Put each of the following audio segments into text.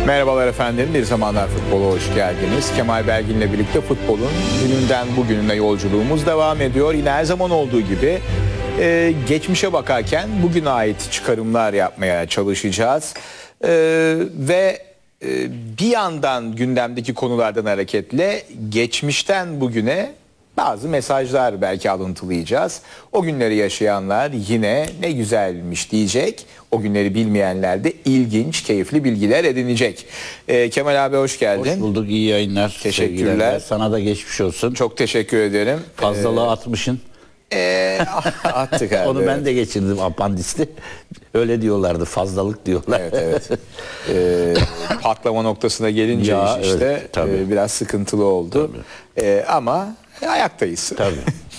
Merhabalar efendim, Bir Zamanlar Futbol'a hoş geldiniz. Kemal Belgin'le birlikte futbolun dününden bugününe yolculuğumuz devam ediyor. Yine her zaman olduğu gibi geçmişe bakarken bugüne ait çıkarımlar yapmaya çalışacağız. Bir yandan gündemdeki konulardan hareketle geçmişten bugüne bazı mesajlar belki alıntılayacağız. O günleri yaşayanlar yine ne güzelmiş diyecek. O günleri bilmeyenler de ilginç, keyifli bilgiler edinecek. Kemal abi hoş geldin. Hoş bulduk, iyi yayınlar. Teşekkürler. Sevgiler. Sana da geçmiş olsun. Çok teşekkür ederim. Fazlalığı atmışsın. Attık abi. Onu ben de geçirdim, apandisti. Öyle diyorlardı, fazlalık diyorlar. Evet. Patlama noktasına gelince Ya, iş işte evet, tabii. biraz sıkıntılı oldu. Ama ayaktayız. Tabii.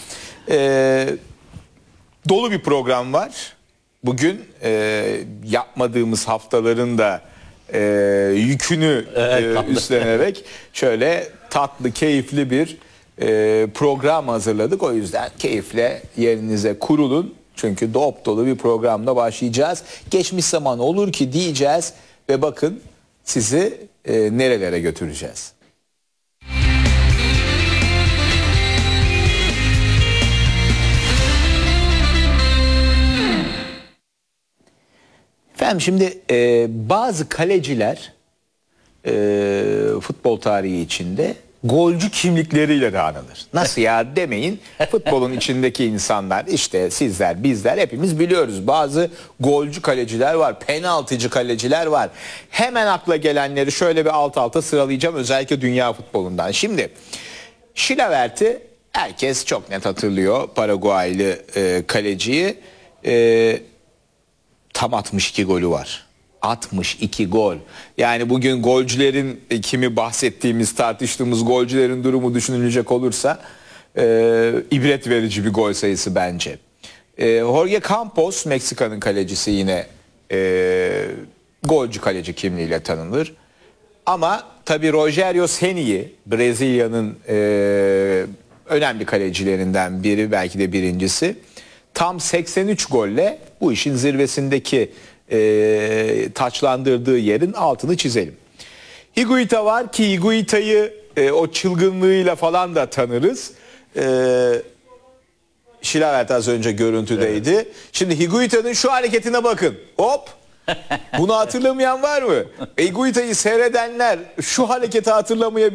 Dolu bir program var. Bugün yapmadığımız haftaların da yükünü üstlenerek şöyle tatlı, keyifli bir program hazırladık. O yüzden keyifle yerinize kurulun. Çünkü dop dolu bir programla başlayacağız. Geçmiş zaman olur ki diyeceğiz ve bakın sizi nerelere götüreceğiz. Efendim şimdi bazı kaleciler futbol tarihi içinde golcü kimlikleriyle de anılır. Nasıl ya demeyin. Futbolun içindeki insanlar işte sizler bizler hepimiz biliyoruz. Bazı golcü kaleciler var. Penaltıcı kaleciler var. Hemen akla gelenleri şöyle bir alt alta sıralayacağım. Özellikle dünya futbolundan. Şimdi Chilavert'i herkes çok net hatırlıyor. Paraguaylı kaleciyi. Tam 62 golü var. 62 gol. Yani bugün golcülerin kimi bahsettiğimiz, tartıştığımız golcülerin durumu düşünülecek olursa ibret verici bir gol sayısı bence. Jorge Campos, Meksika'nın kalecisi yine golcü kaleci kimliğiyle tanınır. Ama tabii Rogério Ceni'yi, Brezilya'nın önemli kalecilerinden biri, belki de birincisi. Tam 83 golle bu işin zirvesindeki taçlandırdığı yerin altını çizelim. Higuita var ki Higuita'yı o çılgınlığıyla falan da tanırız. Chilavert az önce görüntüdeydi. Evet. Şimdi Higuita'nın şu hareketine bakın. Hop! Bunu hatırlamayan var mı? Higuita'yı seyredenler şu hareketi hatırlamayabilir.